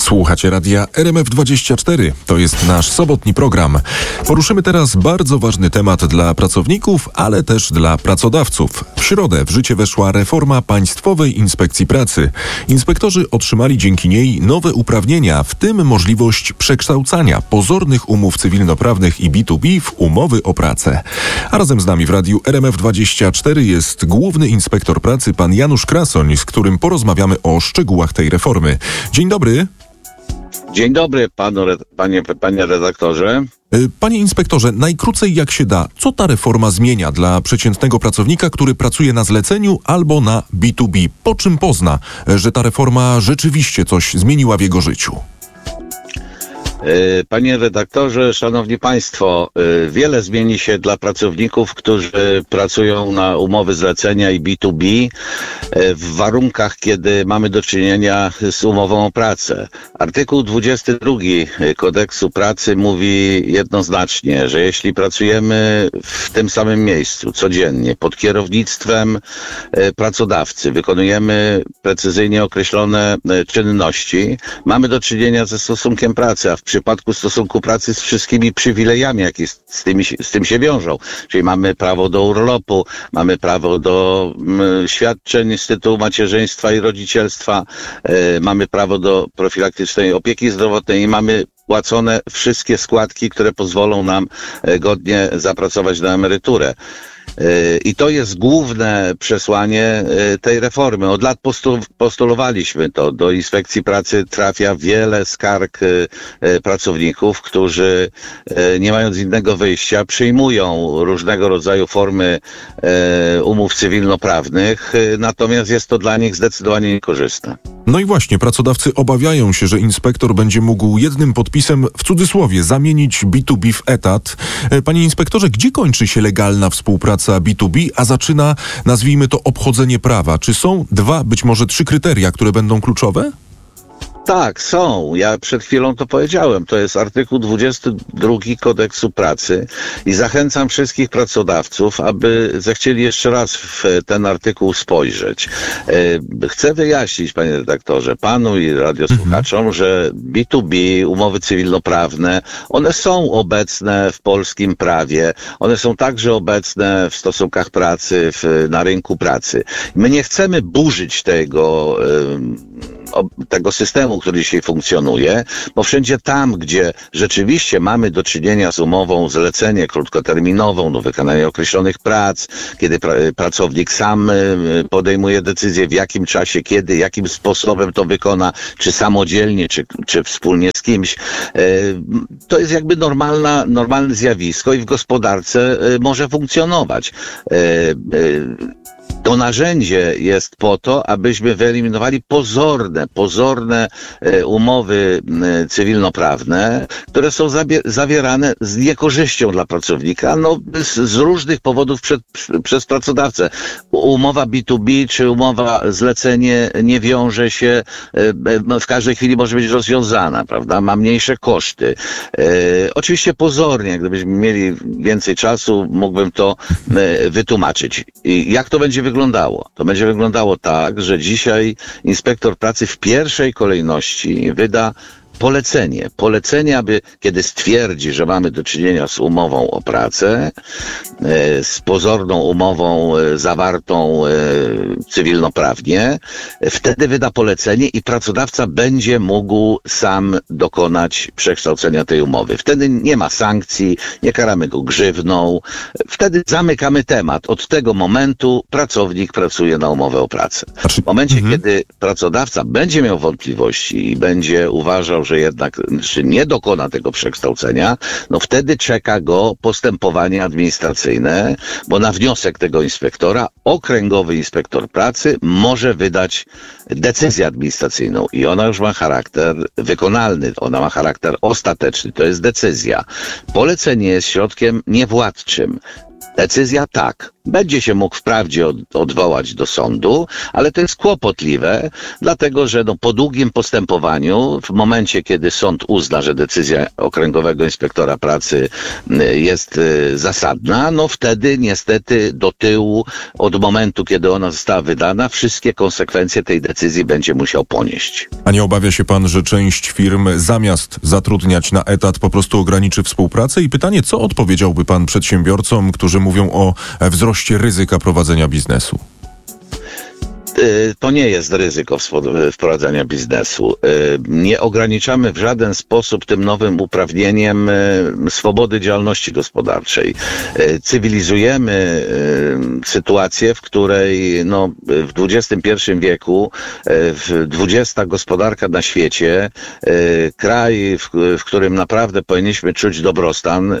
Słuchacie radia RMF24. To jest nasz sobotni program. Poruszymy teraz bardzo ważny temat dla pracowników, ale też dla pracodawców. W środę w życie weszła reforma Państwowej Inspekcji Pracy. Inspektorzy otrzymali dzięki niej nowe uprawnienia, w tym możliwość przekształcania pozornych umów cywilnoprawnych i B2B w umowy o pracę. A razem z nami w radiu RMF24 jest główny inspektor pracy pan Janusz Krasoń, z którym porozmawiamy o szczegółach tej reformy. Dzień dobry. Dzień dobry panie redaktorze. Panie inspektorze, najkrócej jak się da, co ta reforma zmienia dla przeciętnego pracownika, który pracuje na zleceniu albo na B2B? Po czym pozna, że ta reforma rzeczywiście coś zmieniła w jego życiu? Panie redaktorze, szanowni państwo, wiele zmieni się dla pracowników, którzy pracują na umowy zlecenia i B2B w warunkach, kiedy mamy do czynienia z umową o pracę. Artykuł 22 Kodeksu Pracy mówi jednoznacznie, że jeśli pracujemy w tym samym miejscu codziennie pod kierownictwem pracodawcy, wykonujemy precyzyjnie określone czynności, mamy do czynienia ze stosunkiem pracy, a w przypadku stosunku pracy z wszystkimi przywilejami, jakie z tym się wiążą. Czyli mamy prawo do urlopu, mamy prawo do świadczeń z tytułu macierzyństwa i rodzicielstwa, mamy prawo do profilaktycznej opieki zdrowotnej i mamy płacone wszystkie składki, które pozwolą nam godnie zapracować na emeryturę. I to jest główne przesłanie tej reformy. Od lat postulowaliśmy to. Do Inspekcji Pracy trafia wiele skarg pracowników, którzy nie mając innego wyjścia przyjmują różnego rodzaju formy umów cywilnoprawnych, natomiast jest to dla nich zdecydowanie niekorzystne. No i właśnie, pracodawcy obawiają się, że inspektor będzie mógł jednym podpisem, w cudzysłowie, zamienić B2B w etat. Panie inspektorze, gdzie kończy się legalna współpraca B2B, a zaczyna, nazwijmy to, obchodzenie prawa? Czy są być może 3 kryteria, które będą kluczowe? Tak, są. Ja przed chwilą to powiedziałem. To jest artykuł 22 Kodeksu Pracy i zachęcam wszystkich pracodawców, aby zechcieli jeszcze raz w ten artykuł spojrzeć. Chcę wyjaśnić, panie redaktorze, panu i radiosłuchaczom, że B2B, umowy cywilnoprawne, one są obecne w polskim prawie. One są także obecne w stosunkach pracy, na rynku pracy. My nie chcemy burzyć tego systemu, który dzisiaj funkcjonuje, bo wszędzie tam, gdzie rzeczywiście mamy do czynienia z umową zlecenie krótkoterminową do wykonania określonych prac, kiedy pracownik sam podejmuje decyzję, w jakim czasie, kiedy, jakim sposobem to wykona, czy samodzielnie, czy wspólnie z kimś, to jest jakby normalne zjawisko i w gospodarce może funkcjonować. To narzędzie jest po to, abyśmy wyeliminowali pozorne umowy cywilnoprawne, które są zawierane z niekorzyścią dla pracownika, z różnych powodów przez pracodawcę. Umowa B2B czy umowa zlecenie nie wiąże się, w każdej chwili może być rozwiązana, prawda? Ma mniejsze koszty. Oczywiście pozornie, gdybyśmy mieli więcej czasu, mógłbym to wytłumaczyć. I jak to będzie wyglądało? To będzie wyglądało tak, że dzisiaj inspektor pracy w pierwszej kolejności wyda polecenie, aby kiedy stwierdzi, że mamy do czynienia z umową o pracę, z pozorną umową zawartą cywilnoprawnie, wtedy wyda polecenie i pracodawca będzie mógł sam dokonać przekształcenia tej umowy. Wtedy nie ma sankcji, nie karamy go grzywną, wtedy zamykamy temat. Od tego momentu pracownik pracuje na umowę o pracę. W momencie, kiedy pracodawca będzie miał wątpliwości i będzie uważał, że jednak nie dokona tego przekształcenia, wtedy czeka go postępowanie administracyjne, bo na wniosek tego inspektora okręgowy inspektor pracy może wydać decyzję administracyjną i ona już ma charakter wykonalny, ona ma charakter ostateczny, to jest decyzja. Polecenie jest środkiem niewładczym. Decyzja tak. Będzie się mógł wprawdzie odwołać do sądu, ale to jest kłopotliwe, dlatego że po długim postępowaniu, w momencie kiedy sąd uzna, że decyzja okręgowego inspektora pracy jest zasadna, wtedy niestety do tyłu, od momentu, kiedy ona została wydana, wszystkie konsekwencje tej decyzji decyzji będzie musiał ponieść. A nie obawia się pan, że część firm zamiast zatrudniać na etat po prostu ograniczy współpracę? I pytanie, co odpowiedziałby pan przedsiębiorcom, którzy mówią o wzroście ryzyka prowadzenia biznesu? To nie jest ryzyko wprowadzania biznesu. Nie ograniczamy w żaden sposób tym nowym uprawnieniem swobody działalności gospodarczej. Cywilizujemy sytuację, w której w XXI wieku, 20 gospodarka na świecie, kraj, w którym naprawdę powinniśmy czuć dobrostan,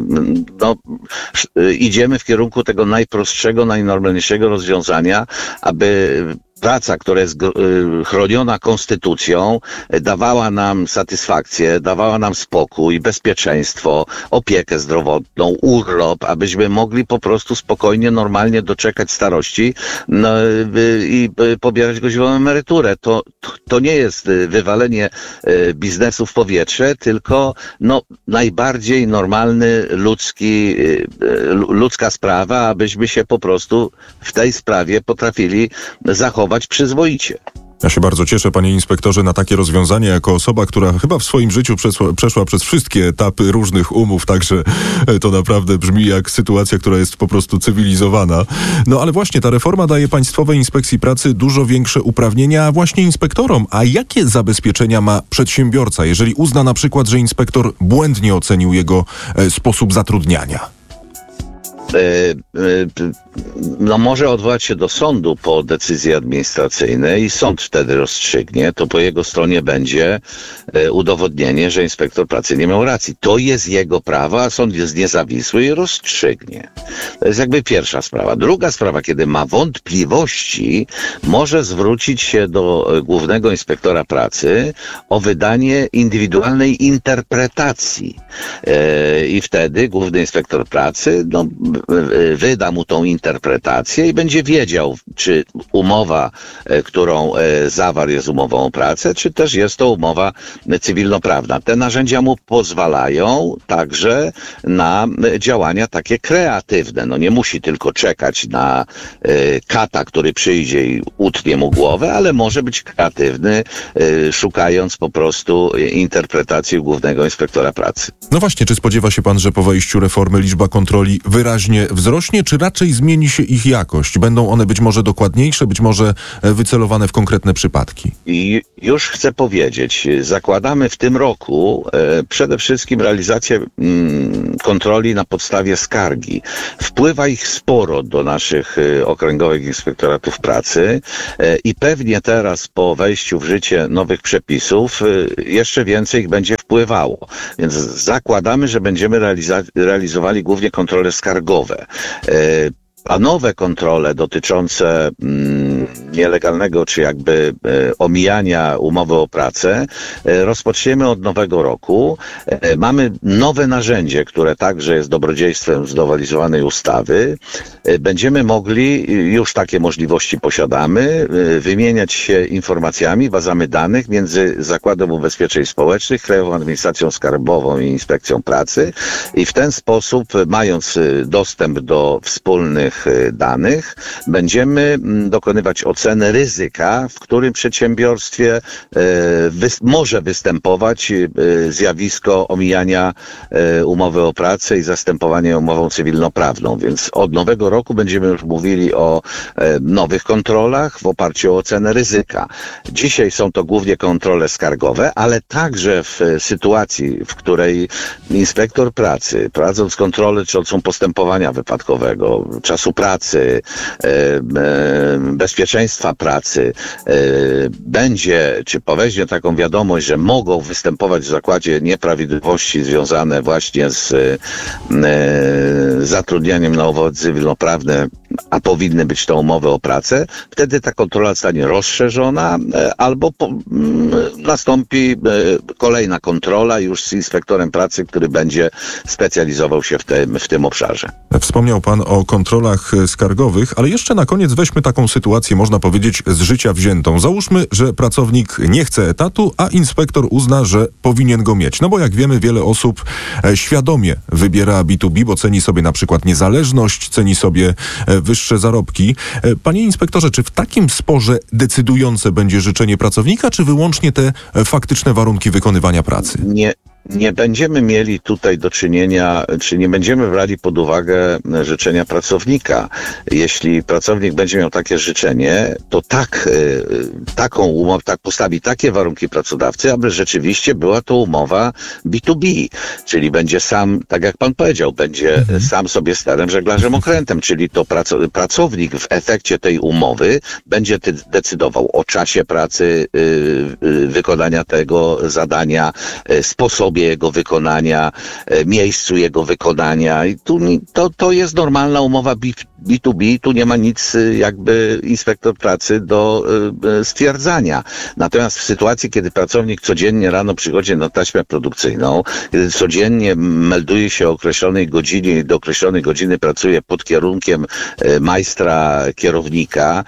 idziemy w kierunku tego najprostszego, najnormalniejszego rozwiązania, aby praca, która jest chroniona konstytucją, dawała nam satysfakcję, dawała nam spokój, bezpieczeństwo, opiekę zdrowotną, urlop, abyśmy mogli po prostu spokojnie, normalnie doczekać starości i pobierać godziwą emeryturę. To nie jest wywalenie biznesu w powietrze, tylko najbardziej normalny, ludzka sprawa, abyśmy się po prostu w tej sprawie potrafili zachować przyzwoicie. Ja się bardzo cieszę, panie inspektorze, na takie rozwiązanie jako osoba, która chyba w swoim życiu przeszła przez wszystkie etapy różnych umów, także to naprawdę brzmi jak sytuacja, która jest po prostu cywilizowana. Ale właśnie ta reforma daje Państwowej Inspekcji Pracy dużo większe uprawnienia właśnie inspektorom. A jakie zabezpieczenia ma przedsiębiorca, jeżeli uzna na przykład, że inspektor błędnie ocenił jego sposób zatrudniania? Może odwołać się do sądu po decyzji administracyjnej i sąd wtedy rozstrzygnie, to po jego stronie będzie udowodnienie, że inspektor pracy nie miał racji. To jest jego prawo, a sąd jest niezawisły i rozstrzygnie. To jest jakby pierwsza sprawa. Druga sprawa, kiedy ma wątpliwości, może zwrócić się do głównego inspektora pracy o wydanie indywidualnej interpretacji. I wtedy główny inspektor pracy wyda mu tą interpretację i będzie wiedział, czy umowa, którą zawarł, jest umową o pracę, czy też jest to umowa cywilnoprawna. Te narzędzia mu pozwalają także na działania takie kreatywne. Nie musi tylko czekać na kata, który przyjdzie i utnie mu głowę, ale może być kreatywny, szukając po prostu interpretacji głównego inspektora pracy. Właśnie, czy spodziewa się pan, że po wejściu reformy liczba kontroli wyraźnie wzrośnie, czy raczej zmieni się ich jakość? Będą one być może dokładniejsze, być może wycelowane w konkretne przypadki? I już chcę powiedzieć, zakładamy w tym roku przede wszystkim realizację kontroli na podstawie skargi. Wpływa ich sporo do naszych okręgowych inspektoratów pracy i pewnie teraz po wejściu w życie nowych przepisów jeszcze więcej ich będzie wpływało. Więc zakładamy, że będziemy realizowali głównie kontrole skargowe. A nowe kontrole dotyczące nielegalnego czy jakby omijania umowy o pracę rozpoczniemy od nowego roku. Mamy nowe narzędzie, które także jest dobrodziejstwem znowelizowanej ustawy. Będziemy mogli, już takie możliwości posiadamy, wymieniać się informacjami, bazami danych między Zakładem Ubezpieczeń Społecznych, Krajową Administracją Skarbową i Inspekcją Pracy i w ten sposób, mając dostęp do wspólnych danych, będziemy dokonywać oceny ryzyka, w którym przedsiębiorstwie może występować zjawisko omijania umowy o pracę i zastępowania umową cywilnoprawną. Więc od nowego roku będziemy już mówili o nowych kontrolach w oparciu o ocenę ryzyka. Dzisiaj są to głównie kontrole skargowe, ale także w sytuacji, w której inspektor pracy, prowadząc kontrolę dotyczącą postępowania wypadkowego, czasu pracy, bezpieczeństwa pracy, będzie, czy poweźmie taką wiadomość, że mogą występować w zakładzie nieprawidłowości związane właśnie z zatrudnianiem na umowy cywilnoprawne, a powinny być to umowy o pracę, wtedy ta kontrola zostanie rozszerzona albo nastąpi kolejna kontrola już z inspektorem pracy, który będzie specjalizował się w tym obszarze. Wspomniał pan o kontrolach skargowych, ale jeszcze na koniec weźmy taką sytuację, można powiedzieć, z życia wziętą. Załóżmy, że pracownik nie chce etatu, a inspektor uzna, że powinien go mieć. Bo jak wiemy, wiele osób świadomie wybiera B2B, bo ceni sobie na przykład niezależność, ceni sobie wyższe zarobki. Panie inspektorze, czy w takim sporze decydujące będzie życzenie pracownika, czy wyłącznie te faktyczne warunki wykonywania pracy? Nie będziemy mieli tutaj do czynienia, czy nie będziemy brali pod uwagę życzenia pracownika. Jeśli pracownik będzie miał takie życzenie, to taką umowę, postawi takie warunki pracodawcy, aby rzeczywiście była to umowa B2B, czyli będzie sam, tak jak pan powiedział, będzie sam sobie sterem, żeglarzem okrętem, czyli to pracownik w efekcie tej umowy będzie decydował o czasie pracy, wykonania tego zadania, sposobie jego wykonania, miejscu jego wykonania. I to jest normalna umowa B2B, tu nie ma nic jakby inspektor pracy do stwierdzania. Natomiast w sytuacji, kiedy pracownik codziennie rano przychodzi na taśmę produkcyjną, kiedy codziennie melduje się o określonej godzinie i do określonej godziny pracuje pod kierunkiem majstra kierownika,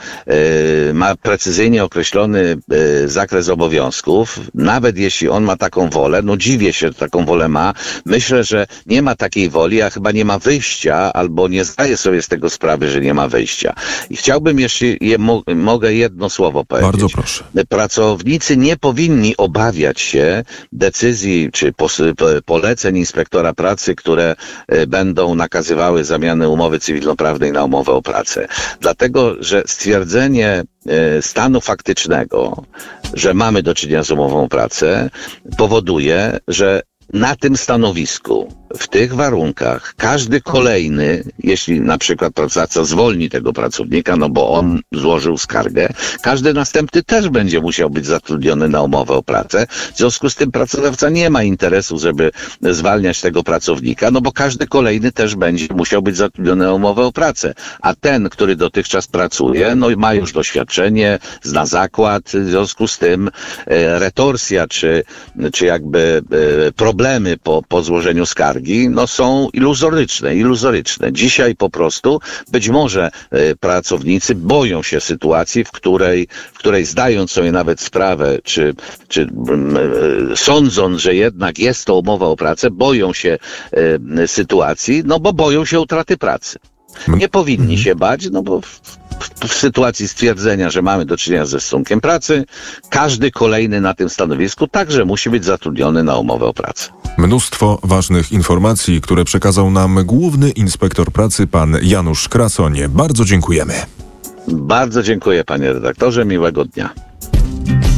ma precyzyjnie określony zakres obowiązków, nawet jeśli on ma taką wolę, no dziwię się, że taką wolę ma. Myślę, że nie ma takiej woli, a chyba nie ma wyjścia, albo nie zdaje sobie z tego sprawy, że nie ma wyjścia. I chciałbym, jeśli mogę jedno słowo powiedzieć. Bardzo proszę. Pracownicy nie powinni obawiać się decyzji czy poleceń inspektora pracy, które będą nakazywały zamianę umowy cywilnoprawnej na umowę o pracę. Dlatego, że stwierdzenie stanu faktycznego, że mamy do czynienia z umową o pracę, powoduje, że na tym stanowisku, w tych warunkach, każdy kolejny, jeśli na przykład pracodawca zwolni tego pracownika, no bo on złożył skargę, każdy następny też będzie musiał być zatrudniony na umowę o pracę. W związku z tym pracodawca nie ma interesu, żeby zwalniać tego pracownika, no bo każdy kolejny też będzie musiał być zatrudniony na umowę o pracę. A ten, który dotychczas pracuje, no i ma już doświadczenie, zna zakład, w związku z tym retorsja, czy jakby problemy po złożeniu skargi, no są iluzoryczne. Dzisiaj po prostu być może pracownicy boją się sytuacji, w której zdając sobie nawet sprawę, czy sądząc, że jednak jest to umowa o pracę, boją się sytuacji, no bo boją się utraty pracy. Nie powinni się bać, no bo w sytuacji stwierdzenia, że mamy do czynienia ze stosunkiem pracy, każdy kolejny na tym stanowisku także musi być zatrudniony na umowę o pracę. Mnóstwo ważnych informacji, które przekazał nam główny inspektor pracy, pan Janusz Krasoń. Bardzo dziękujemy. Bardzo dziękuję, panie redaktorze. Miłego dnia.